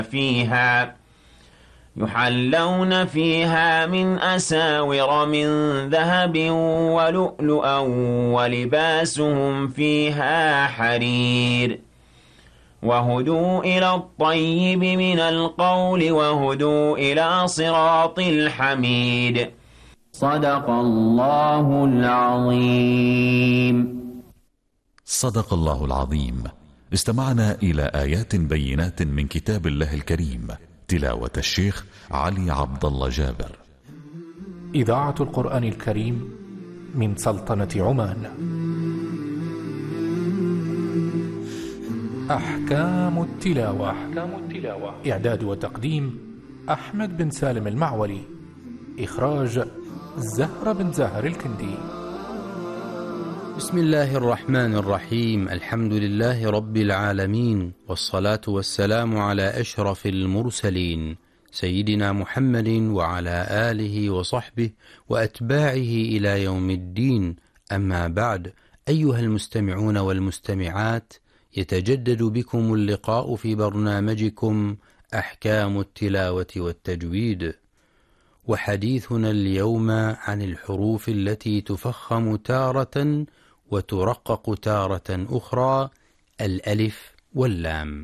فيها يحلون فيها من أساور من ذهب ولؤلؤا ولباسهم فيها حرير وهدوا إلى الطيب من القول وهدوا إلى صراط الحميد صدق الله العظيم. صدق الله العظيم. استمعنا إلى آيات بينات من كتاب الله الكريم، تلاوة الشيخ علي عبد الله جابر. إذاعة القرآن الكريم من سلطنة عمان. أحكام التلاوة. إعداد وتقديم أحمد بن سالم المعولي. إخراج زهرة بن زاهر الكندي. بسم الله الرحمن الرحيم. الحمد لله رب العالمين، والصلاة والسلام على أشرف المرسلين سيدنا محمد وعلى آله وصحبه وأتباعه إلى يوم الدين. أما بعد، أيها المستمعون والمستمعات، يتجدد بكم اللقاء في برنامجكم أحكام التلاوة والتجويد، وحديثنا اليوم عن الحروف التي تفخم تارة وترقق تارة أخرى، الألف واللام.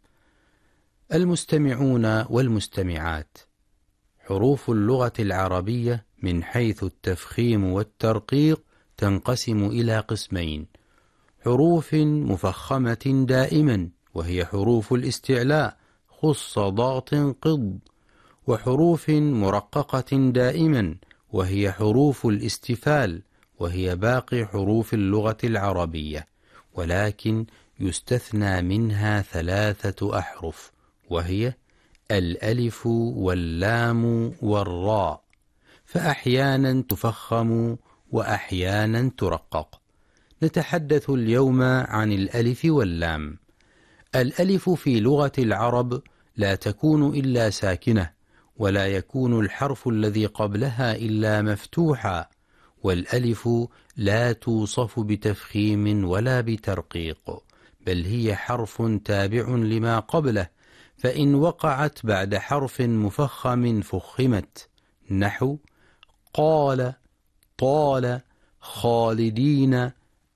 المستمعون والمستمعات، حروف اللغة العربية من حيث التفخيم والترقيق تنقسم إلى قسمين: حروف مفخمة دائما وهي حروف الاستعلاء خص ضغط قض، وحروف مرققة دائما وهي حروف الاستفال وهي باقي حروف اللغة العربية، ولكن يستثنى منها 3 أحرف، وهي الألف واللام والراء، فأحيانا تفخم وأحيانا ترقق. نتحدث اليوم عن الألف واللام. الألف في لغة العرب لا تكون إلا ساكنة، ولا يكون الحرف الذي قبلها إلا مفتوحا، والألف لا توصف بتفخيم ولا بترقيق، بل هي حرف تابع لما قبله، فإن وقعت بعد حرف مفخم فخمت، نحو قال، طال، خالدين،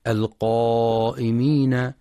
القائمين،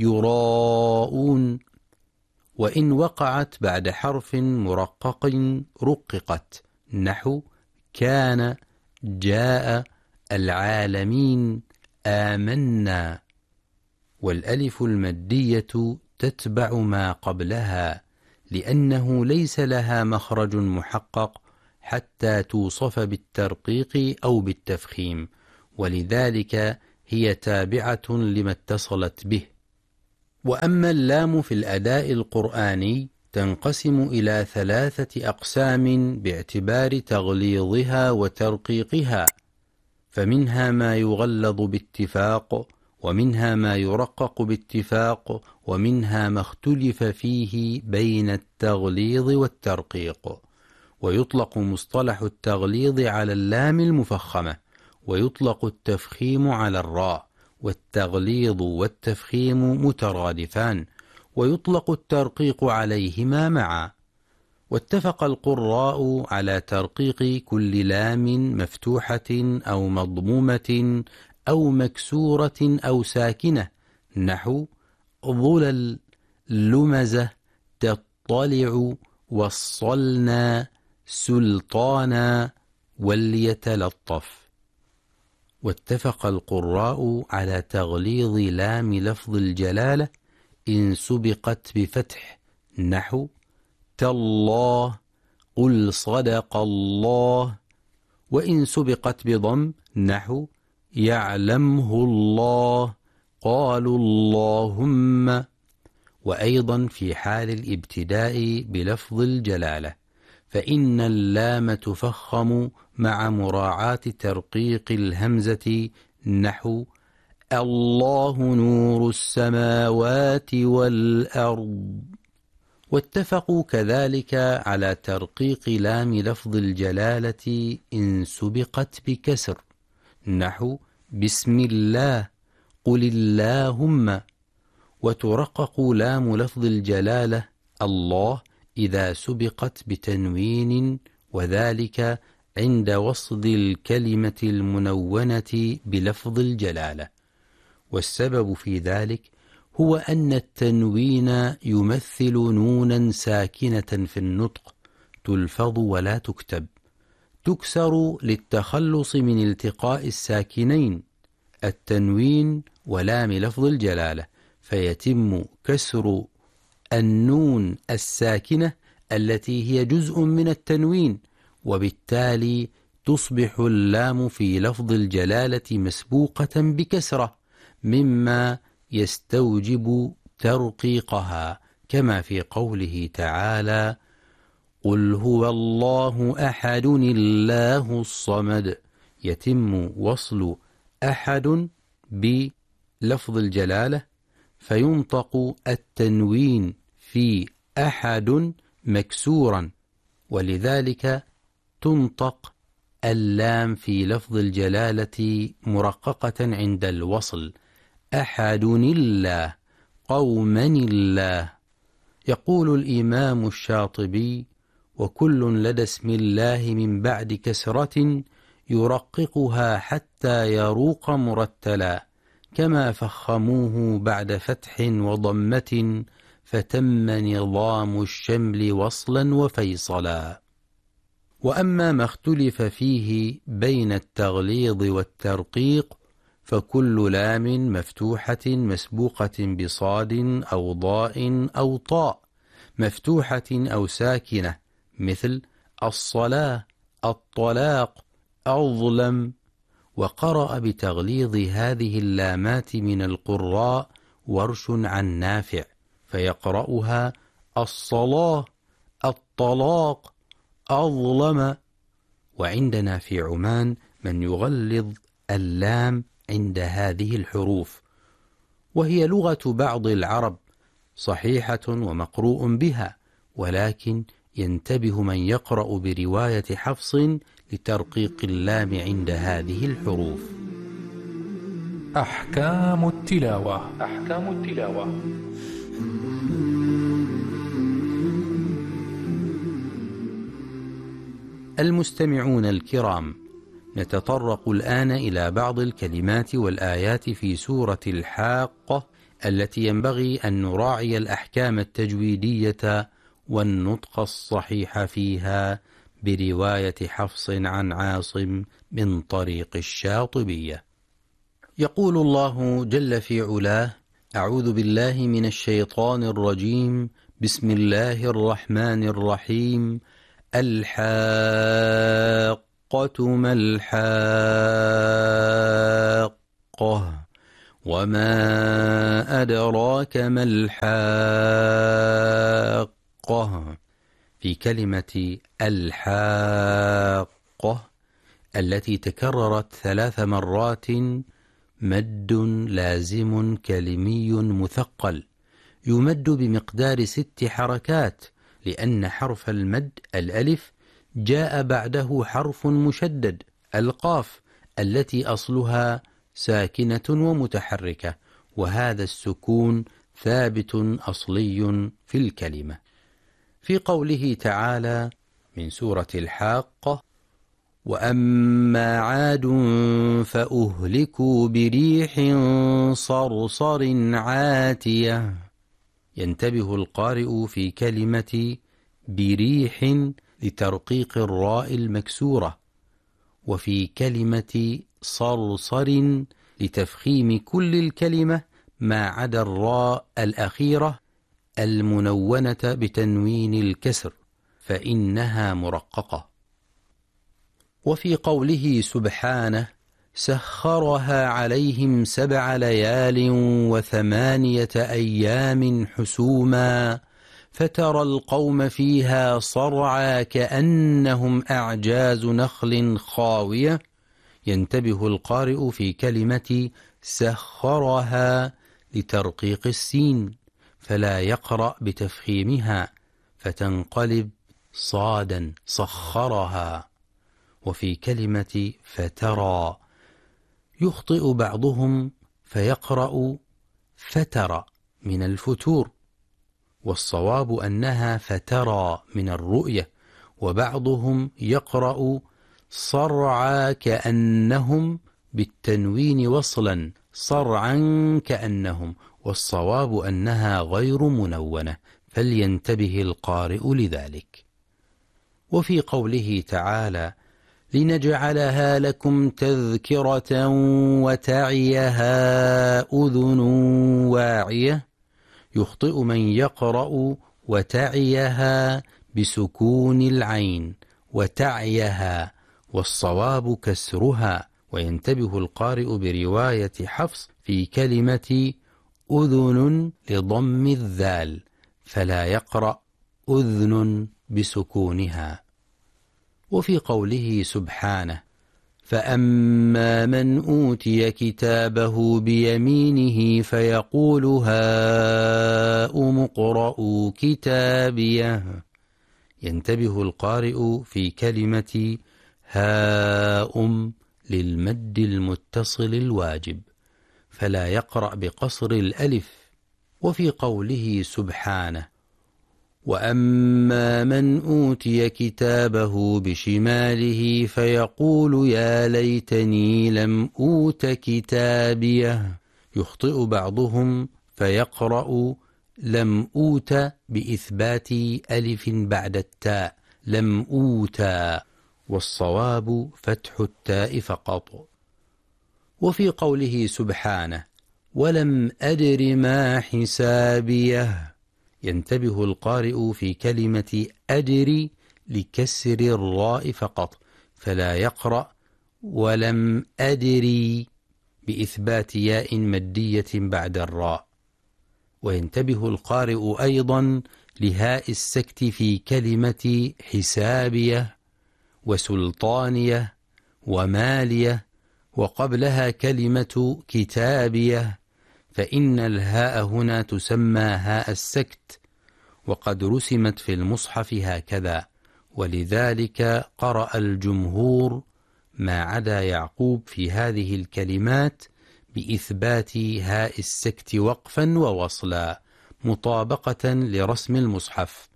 يراءون. وإن وقعت بعد حرف مرقق رققت، نحو كان، جاء، العالمين، آمنا. والألف المادية تتبع ما قبلها، لأنه ليس لها مخرج محقق حتى توصف بالترقيق أو بالتفخيم، ولذلك هي تابعة لما اتصلت به. وأما اللام في الأداء القرآني تنقسم إلى 3 أقسام باعتبار تغليظها وترقيقها، فمنها ما يغلظ باتفاق، ومنها ما يرقق باتفاق، ومنها ما اختلف فيه بين التغليظ والترقيق. ويطلق مصطلح التغليظ على اللام المفخمة، ويطلق التفخيم على الراء، والتغليظ والتفخيم مترادفان، ويطلق الترقيق عليهما معا. واتفق القراء على ترقيق كل لام مفتوحة أو مضمومة أو مكسورة أو ساكنة، نحو ظلل، لمزة، تطلع، وصلنا، سلطانا، وليتلطف. واتفق القراء على تغليظ لام لفظ الجلالة إن سبقت بفتح، نحو تالله، قل صدق الله، وإن سبقت بضم، نحو يعلمه الله، قالوا اللهم. وأيضا في حال الابتداء بلفظ الجلالة، فإن اللام تفخم مع مراعاة ترقيق الهمزة، نحو الله نور السماوات والأرض. واتفقوا كذلك على ترقيق لام لفظ الجلالة إن سبقت بكسر، نحو بسم الله، قل اللهم. وترقق لام لفظ الجلالة الله إذا سبقت بتنوين، وذلك عند وصل الكلمة المنونة بلفظ الجلالة. والسبب في ذلك هو أن التنوين يمثل نونا ساكنة في النطق تلفظ ولا تكتب، تكسر للتخلص من التقاء الساكنين التنوين ولام لفظ الجلالة، فيتم كسر النون الساكنة التي هي جزء من التنوين، وبالتالي تصبح اللام في لفظ الجلالة مسبوقة بكسرة، مما يستوجب ترقيقها، كما في قوله تعالى: قل هو الله أحد الله الصمد. يتم وصل أحد بلفظ الجلالة فينطق التنوين في أحد مكسورا، ولذلك تنطق اللام في لفظ الجلالة مرققة عند الوصل: أحد الله، قوما الله. يقول الإمام الشاطبي: وكل لدى اسم الله من بعد كسرة يرققها حتى يروق مرتلا، كما فخموه بعد فتح وضمة، فتم نظام الشمل وصلا وفيصلا. وأما ما اختلف فيه بين التغليظ والترقيق فكل لام مفتوحة مسبوقة بصاد أو ضاء أو طاء، مفتوحة أو ساكنة، مثل الصلاة، الطلاق، أظلم. وقرأ بتغليظ هذه اللامات من القراء ورش عن نافع، فيقرأها الصلاة، الطلاق، أظلم. وعندنا في عمان من يغلظ اللام عند هذه الحروف، وهي لغة بعض العرب صحيحة ومقروء بها، ولكن ينتبه من يقرأ برواية حفص لترقيق اللام عند هذه الحروف. أحكام التلاوة. أحكام التلاوة. المستمعون الكرام، نتطرق الآن إلى بعض الكلمات والآيات في سورة الحاقة التي ينبغي أن نراعي الأحكام التجويدية والنطق الصحيح فيها برواية حفص عن عاصم من طريق الشاطبية. يقول الله جل في علاه: أعوذ بالله من الشيطان الرجيم، بسم الله الرحمن الرحيم. الحاقة ما الحاقة، وما أدراك ما الحاقة. في كلمة الحاقة التي تكررت 3 مرات مد لازم كلمي مثقل، يمد بمقدار 6 حركات، لأن حرف المد الألف جاء بعده حرف مشدد القاف التي أصلها ساكنة ومتحركة، وهذا السكون ثابت أصلي في الكلمة. في قوله تعالى من سورة الحاقة: وأما عاد فأهلكوا بريح صرصر عاتية، ينتبه القارئ في كلمة بريح لترقيق الراء المكسورة، وفي كلمة صرصر لتفخيم كل الكلمة ما عدا الراء الأخيرة المنونة بتنوين الكسر، فإنها مرققة. وفي قوله سبحانه: سخرها عليهم 7 ليال و8 أيام حسوما فترى القوم فيها صرعى كأنهم أعجاز نخل خاوية، ينتبه القارئ في كلمة سخرها لترقيق السين، فلا يقرأ بتفخيمها فتنقلب صادا سخرها. وفي كلمة فترى يخطئ بعضهم فيقرأ فتر من الفتور، والصواب أنها فترى من الرؤية، وبعضهم يقرأ صرعى كأنهم بالتنوين وصلا صرعا كأنهم، والصواب أنها غير منونة، فلينتبه القارئ لذلك. وفي قوله تعالى لنجعلها لكم تذكرة وتعيها أذن واعية، يخطئ من يقرأ وتعيها بسكون العين وتعيها، والصواب كسرها، وينتبه القارئ برواية حفص في كلمة أذن لضم الذال، فلا يقرأ أذن بسكونها. وفي قوله سبحانه فأما من أوتي كتابه بيمينه فيقول هاؤم اقرءوا كتابيه، ينتبه القارئ في كلمة هاؤم للمد المتصل الواجب، فلا يقرأ بقصر الألف. وفي قوله سبحانه وأما من أوتي كتابه بشماله فيقول يا ليتني لم أوت كتابيه، يخطئ بعضهم فيقرأ لم أوت بإثبات ألف بعد التاء لم أوتى، والصواب فتح التاء فقط. وفي قوله سبحانه ولم أدر ما حسابيه، ينتبه القارئ في كلمة أدري لكسر الراء فقط، فلا يقرأ ولم أدري بإثبات ياء مدية بعد الراء. وينتبه القارئ أيضا لهاء السكت في كلمة حسابية وسلطانية ومالية، وقبلها كلمة كتابية، فإن الهاء هنا تسمى هاء السكت، وقد رسمت في المصحف هكذا، ولذلك قرأ الجمهور ما عدا يعقوب في هذه الكلمات بإثبات هاء السكت وقفا ووصلا مطابقة لرسم المصحف،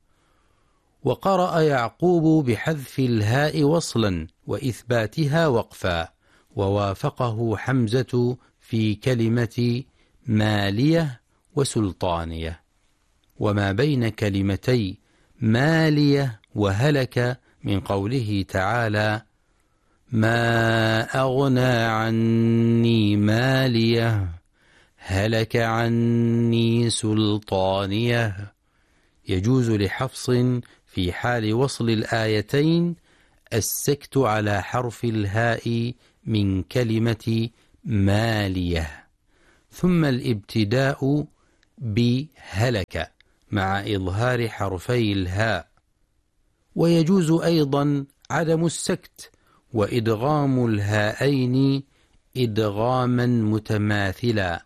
وقرأ يعقوب بحذف الهاء وصلا وإثباتها وقفا، ووافقه حمزة في كلمة مالية وسلطانية. وما بين كلمتي مالية وهلك من قوله تعالى ما أغنى عني مالية هلك عني سلطانية، يجوز لحفص في حال وصل الآيتين السكت على حرف الهاء من كلمة مالية، ثم الابتداء بهلك مع إظهار حرفي الهاء. ويجوز أيضا عدم السكت وإدغام الهاءين إدغاما متماثلا،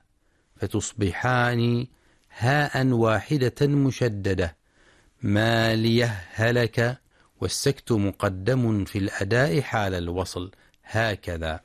فتصبحان هاء واحدة مشددة مالية هلك، والسكت مقدم في الأداء حال الوصل، هكذا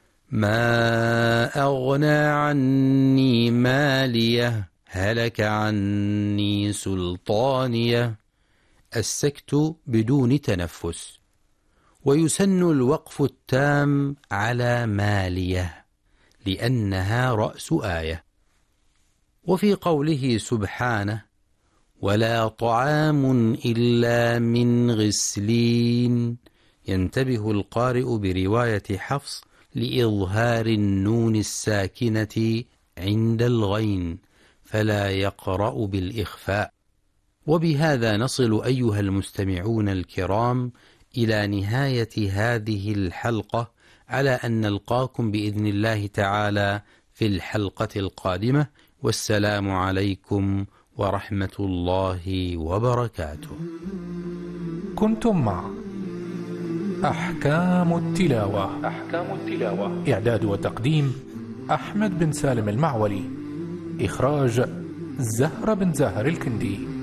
ما أغنى عني مالية هلك عني سلطانية، السكت بدون تنفس. ويسن الوقف التام على مالية لأنها رأس آية. وفي قوله سبحانه ولا طعام إلا من غسلين، ينتبه القارئ برواية حفص لإظهار النون الساكنة عند الغين، فلا يقرأ بالإخفاء. وبهذا نصل أيها المستمعون الكرام إلى نهاية هذه الحلقة، على أن نلقاكم بإذن الله تعالى في الحلقة القادمة، والسلام عليكم ورحمة الله وبركاته. كنتم مع أحكام التلاوة. إعداد وتقديم أحمد بن سالم المعولي. إخراج زهرة بن زاهر الكندي.